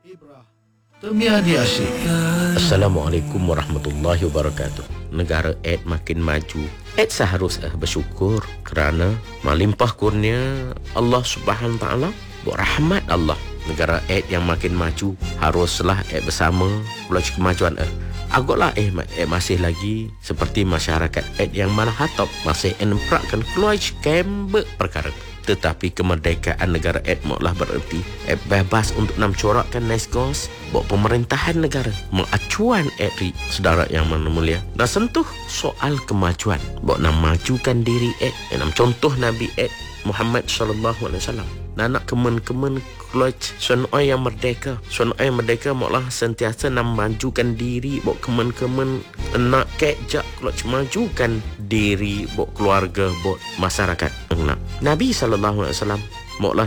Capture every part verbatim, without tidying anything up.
Assalamualaikum warahmatullahi wabarakatuh. Negara Ed makin maju. Ed seharusnya bersyukur kerana melimpah kurnia Allah Subhanahu Wa Taala, berahmat Allah. Negara Ed yang makin maju, haruslah Ed bersama belajar kemajuan Ed. Agaklah eh, eh masih lagi seperti masyarakat Ed yang malah hatop masih emprakkan keluar kembek perkara. Tetapi kemerdekaan negara Ed maklah bererti Ed bebas untuk nam corakkan neskos buat pemerintahan negara mengacuan Ed ri saudara yang mana mulia dan sentuh soal kemajuan buat nam majukan diri Ed nam contoh Nabi Ed Muhammad sallallahu alaihi wasallam. Nanak kemen-kemen keluar sunoi yang merdeka. Sunoi yang merdeka maklah sentiasa nam majukan diri buat kemen-kemen nak kejak keluar majukan diri buat keluarga buat masyarakat. Nak Nabi sallallahu alaihi wasallam maklah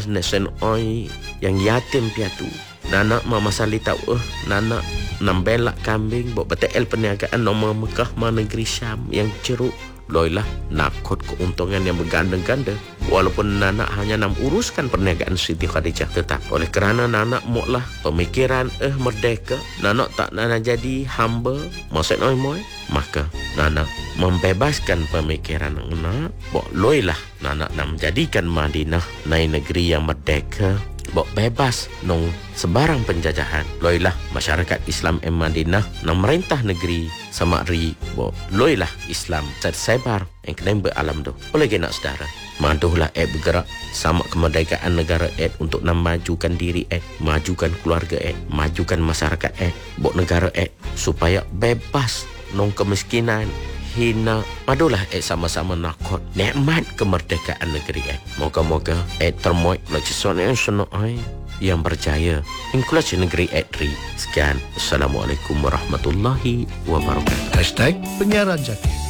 sunoi yang yatim piatu. Nanak mama sali tahu eh nanak nam belak kambing buat betel perniagaan nama Mekah ma negeri Syam yang ceruk. Loilah nakut keuntungan yang berganda-ganda walaupun Nanak hanya nam uruskan perniagaan Siti Khadijah, tetap oleh kerana Nanak muklah pemikiran eh merdeka, Nanak tak Nanak jadi hamba maksudnya moy, maka Nanak membebaskan pemikiran Nanak bok loilah Nanak nam jadikan Madinah nai negeri yang merdeka bok bebas nong sebarang penjajahan. Loilah masyarakat Islam em Madinah nang merintah negeri Samakri bok loilah Islam tersebar yang kena beralam tu. Oleh kena saudara, maduhlah Ed bergerak sama kemerdekaan negara Ed untuk nak majukan diri Ed, majukan keluarga Ed, majukan masyarakat Ed, bok negara Ed supaya bebas nong kemiskinan hina. Madulah Ed sama-sama nakut nikmat kemerdekaan negeri Ed. Moga-moga Ed termoy lejisan yang senai yang berjaya inklusi negeri Ed ri. Sekian, Assalamualaikum warahmatullahi wabarakatuh. Hashtag Penyiaran Jati.